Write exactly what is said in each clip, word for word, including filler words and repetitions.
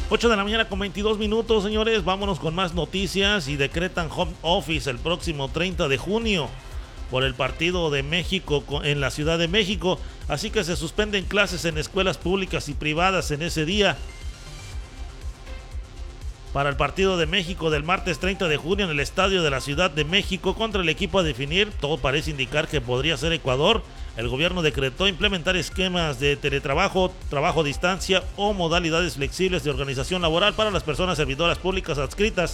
ocho de la mañana con veintidós minutos, señores. Vámonos con más noticias. Y decretan home office el próximo treinta de junio por el partido de México en la Ciudad de México. Así que se suspenden clases en escuelas públicas y privadas en ese día. Para el partido de México del martes treinta de junio en el estadio de la Ciudad de México contra el equipo a definir, todo parece indicar que podría ser Ecuador. El gobierno decretó implementar esquemas de teletrabajo, trabajo a distancia o modalidades flexibles de organización laboral para las personas servidoras públicas adscritas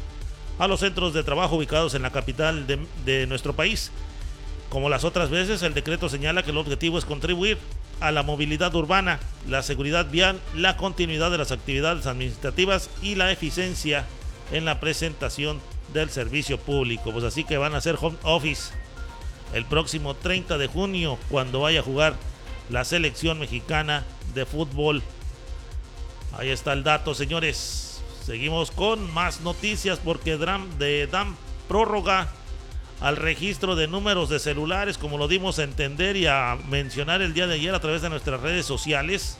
a los centros de trabajo ubicados en la capital de, de nuestro país. Como las otras veces, el decreto señala que el objetivo es contribuir a la movilidad urbana, la seguridad vial, la continuidad de las actividades administrativas y la eficiencia en la presentación del servicio público. Pues así que van a hacer home office el próximo treinta de junio cuando vaya a jugar la selección mexicana de fútbol. Ahí está el dato, señores. Seguimos con más noticias porque dan, de, dan prórroga al registro de números de celulares, como lo dimos a entender y a mencionar el día de ayer a través de nuestras redes sociales.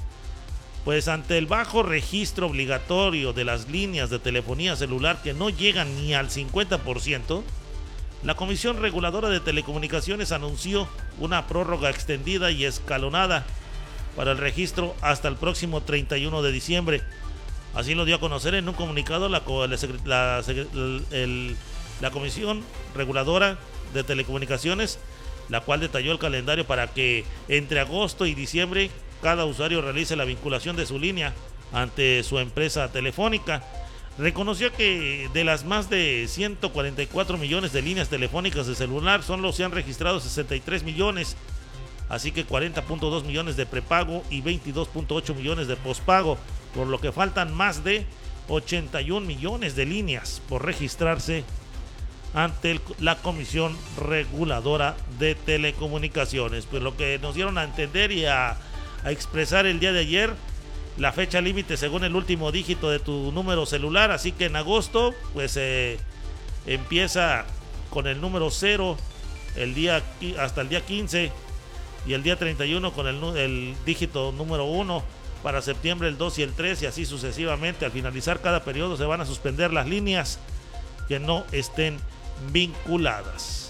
Pues ante el bajo registro obligatorio de las líneas de telefonía celular que no llegan ni al cincuenta por ciento, la Comisión Reguladora de Telecomunicaciones anunció una prórroga extendida y escalonada para el registro hasta el próximo treinta y uno de diciembre. Así lo dio a conocer en un comunicado la, la, el, la Comisión Reguladora de Telecomunicaciones, la cual detalló el calendario para que entre agosto y diciembre cada usuario realice la vinculación de su línea ante su empresa telefónica. Reconoció que de las más de ciento cuarenta y cuatro millones de líneas telefónicas de celular, solo se han registrado sesenta y tres millones, así que cuarenta punto dos millones de prepago y veintidós punto ocho millones de pospago, por lo que faltan más de ochenta y un millones de líneas por registrarse ante el, la Comisión Reguladora de Telecomunicaciones. Pues lo que nos dieron a entender y a, a expresar el día de ayer, la fecha límite según el último dígito de tu número celular, así que en agosto pues eh, empieza con el número cero el día, hasta el día quince, y el día treinta y uno con el, el dígito número uno, para septiembre el dos y el tres, y así sucesivamente. Al finalizar cada periodo se van a suspender las líneas que no estén vinculadas.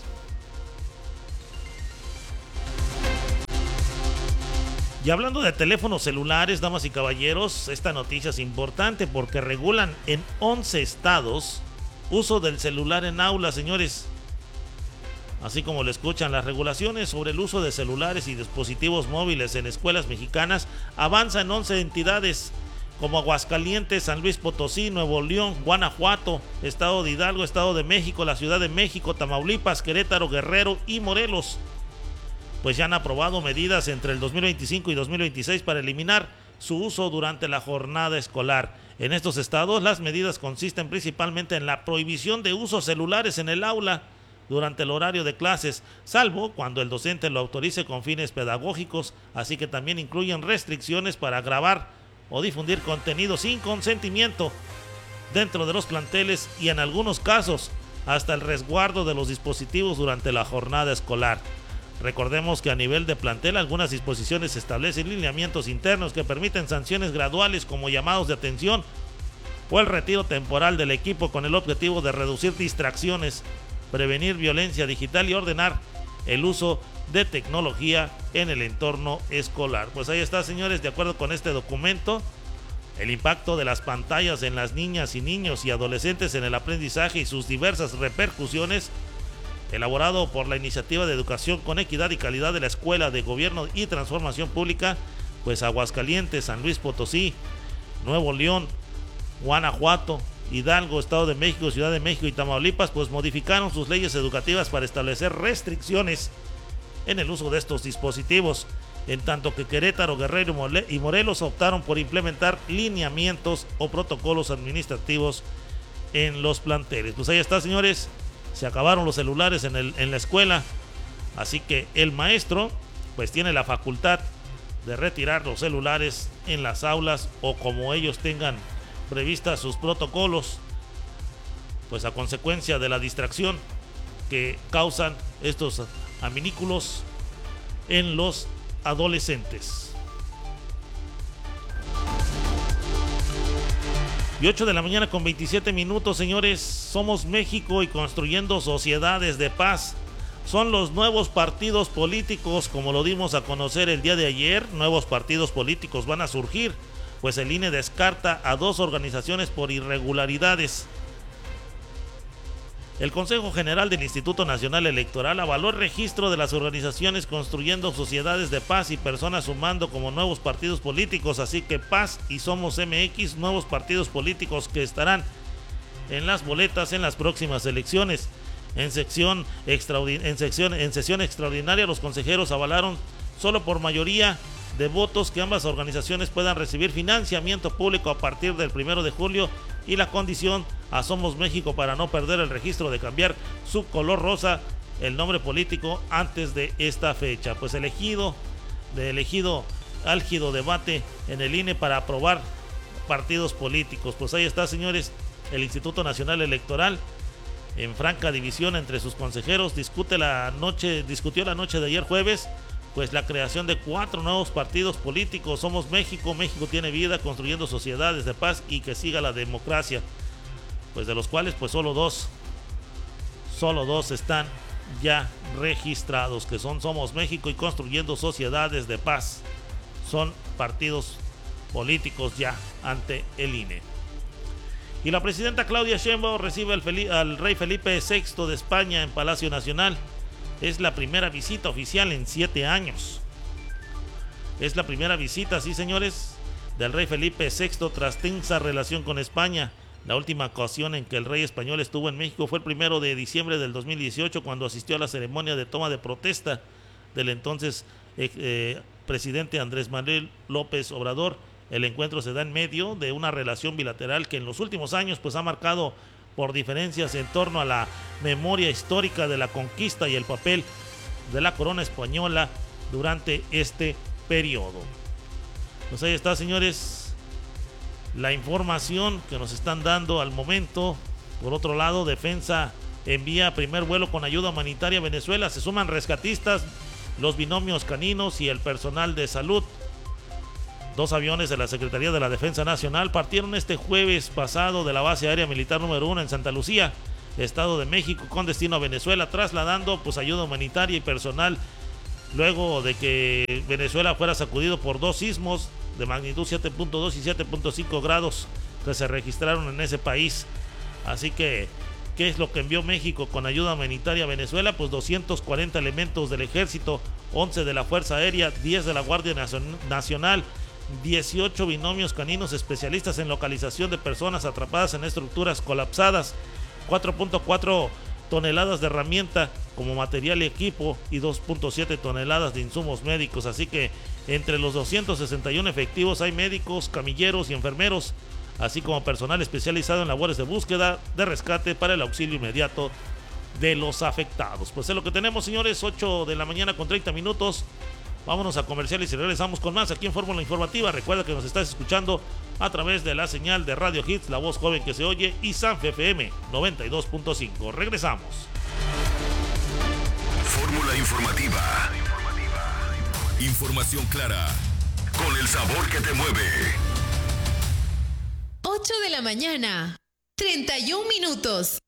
Y hablando de teléfonos celulares, damas y caballeros, esta noticia es importante porque regulan en once estados uso del celular en aulas, señores. Así como lo escuchan, las regulaciones sobre el uso de celulares y dispositivos móviles en escuelas mexicanas avanzan en once entidades como Aguascalientes, San Luis Potosí, Nuevo León, Guanajuato, Estado de Hidalgo, Estado de México, la Ciudad de México, Tamaulipas, Querétaro, Guerrero y Morelos. Pues ya han aprobado medidas entre el dos mil veinticinco y dos mil veintiséis para eliminar su uso durante la jornada escolar. En estos estados, las medidas consisten principalmente en la prohibición de usos celulares en el aula durante el horario de clases, salvo cuando el docente lo autorice con fines pedagógicos, así que también incluyen restricciones para grabar o difundir contenido sin consentimiento dentro de los planteles y en algunos casos hasta el resguardo de los dispositivos durante la jornada escolar. Recordemos que a nivel de plantel algunas disposiciones establecen lineamientos internos que permiten sanciones graduales como llamados de atención o el retiro temporal del equipo con el objetivo de reducir distracciones, prevenir violencia digital y ordenar el uso de tecnología en el entorno escolar. Pues ahí está, señores, de acuerdo con este documento, el impacto de las pantallas en las niñas y niños y adolescentes en el aprendizaje y sus diversas repercusiones, elaborado por la Iniciativa de Educación con Equidad y Calidad de la Escuela de Gobierno y Transformación Pública, pues Aguascalientes, San Luis Potosí, Nuevo León, Guanajuato, Hidalgo, Estado de México, Ciudad de México y Tamaulipas, pues modificaron sus leyes educativas para establecer restricciones en el uso de estos dispositivos, en tanto que Querétaro, Guerrero y Morelos optaron por implementar lineamientos o protocolos administrativos en los planteles. Pues ahí está, señores, se acabaron los celulares en, el, en la escuela, así que el maestro pues tiene la facultad de retirar los celulares en las aulas o como ellos tengan previstas sus protocolos, pues a consecuencia de la distracción que causan estos adminículos en los adolescentes. Y ocho de la mañana con veintisiete minutos, señores. Somos México y construyendo sociedades de paz. Son los nuevos partidos políticos, como lo dimos a conocer el día de ayer. Nuevos partidos políticos van a surgir, pues el I N E descarta a dos organizaciones por irregularidades. El Consejo General del Instituto Nacional Electoral avaló el registro de las organizaciones construyendo sociedades de paz y personas sumando como nuevos partidos políticos, así que Paz y Somos M X, nuevos partidos políticos que estarán en las boletas en las próximas elecciones. En sección, extraordin- en sección, en sesión extraordinaria, los consejeros avalaron solo por mayoría de votos que ambas organizaciones puedan recibir financiamiento público a partir del primero de julio y la condición a Somos México para no perder el registro de cambiar su color rosa, el nombre político, antes de esta fecha. Pues elegido, de elegido álgido debate en el I N E para aprobar partidos políticos. Pues ahí está, señores, el Instituto Nacional Electoral en franca división entre sus consejeros discute la noche, discutió la noche de ayer jueves pues la creación de cuatro nuevos partidos políticos. Somos México, México tiene vida, construyendo sociedades de paz y que siga la democracia, pues de los cuales pues solo dos solo dos están ya registrados, que son Somos México y Construyendo Sociedades de Paz. Son partidos políticos ya ante el I N E. Y la presidenta Claudia Sheinbaum recibe al, Fel- al rey Felipe sexto de España en Palacio Nacional. Es la primera visita oficial en siete años. Es la primera visita, sí, señores, del rey Felipe sexto tras tensa relación con España. La última ocasión en que el rey español estuvo en México fue el primero de diciembre del dos mil dieciocho, cuando asistió a la ceremonia de toma de protesta del entonces eh, eh, presidente Andrés Manuel López Obrador. El encuentro se da en medio de una relación bilateral que en los últimos años pues ha marcado por diferencias en torno a la memoria histórica de la conquista y el papel de la corona española durante este periodo. Pues ahí está, señores, la información que nos están dando al momento. Por otro lado, Defensa envía primer vuelo con ayuda humanitaria a Venezuela. Se suman rescatistas, los binomios caninos y el personal de salud. Dos aviones de la Secretaría de la Defensa Nacional partieron este jueves pasado de la base aérea militar número uno en Santa Lucía, Estado de México, con destino a Venezuela, trasladando pues ayuda humanitaria y personal luego de que Venezuela fuera sacudido por dos sismos de magnitud siete punto dos y siete punto cinco grados que se registraron en ese país. Así que, ¿qué es lo que envió México con ayuda humanitaria a Venezuela? Pues doscientos cuarenta elementos del Ejército, once de la Fuerza Aérea, diez de la Guardia Nacional, dieciocho binomios caninos especialistas en localización de personas atrapadas en estructuras colapsadas, cuatro punto cuatro toneladas de herramienta como material y equipo y dos punto siete toneladas de insumos médicos. Así que entre los doscientos sesenta y uno efectivos hay médicos, camilleros y enfermeros, así como personal especializado en labores de búsqueda, de rescate para el auxilio inmediato de los afectados. Pues es lo que tenemos, señores. Ocho de la mañana con treinta minutos. Vámonos a comerciales y regresamos con más aquí en Fórmula Informativa. Recuerda que nos estás escuchando a través de la señal de Radio Hits, la voz joven que se oye, y Sanfe F M noventa y dos punto cinco. Regresamos. Fórmula Informativa. Información clara, con el sabor que te mueve. ocho de la mañana, treinta y un minutos.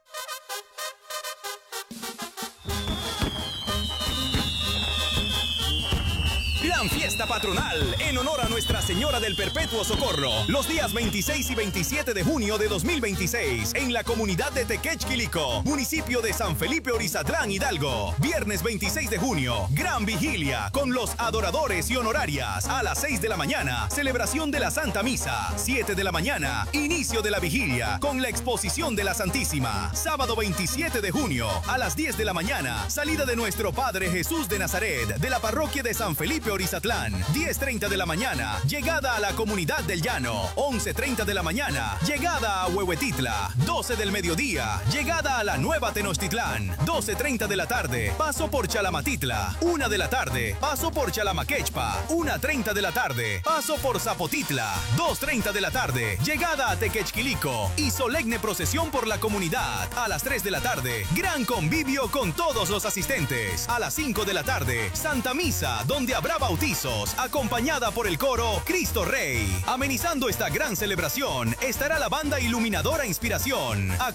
Gran fiesta patronal en honor a Nuestra Señora del Perpetuo Socorro, los días veintiséis y veintisiete de junio de dos mil veintiséis en la comunidad de Tequechquilico, municipio de San Felipe Orizatlán, Hidalgo. Viernes veintiséis de junio, gran vigilia con los adoradores y honorarias a las seis de la mañana, celebración de la Santa Misa. siete de la mañana, inicio de la vigilia con la exposición de la Santísima. Sábado veintisiete de junio a las diez de la mañana, salida de nuestro Padre Jesús de Nazaret de la parroquia de San Felipe Orizatlán. diez treinta de la mañana, llegada a la comunidad del Llano. once treinta de la mañana, llegada a Huehuetitla. doce del mediodía, llegada a la Nueva Tenochtitlán. doce treinta de la tarde, paso por Chalamatitla. una de la tarde, paso por Chalamaquechpa. una treinta de la tarde, paso por Zapotitla. dos treinta de la tarde, llegada a Tequechquilico y solemne procesión por la comunidad. A las tres de la tarde, gran convivio con todos los asistentes. A las cinco de la tarde, Santa Misa, donde habrá bautizo. Dios, acompañada por el coro Cristo Rey. Amenizando esta gran celebración estará la banda iluminadora Inspiración.